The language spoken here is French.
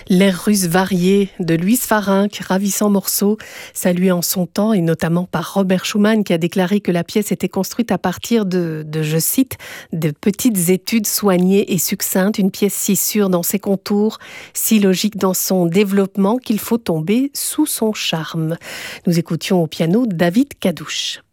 L'air russe varié de Louise Farinck, ravissant morceau, salué en son temps et notamment par Robert Schumann qui a déclaré que la pièce était construite à partir je cite, de petites études soignées et succinctes, une pièce si sûre dans ses contours, si logique dans son développement qu'il faut tomber sous son charme. Nous écoutions au piano David Kadouch.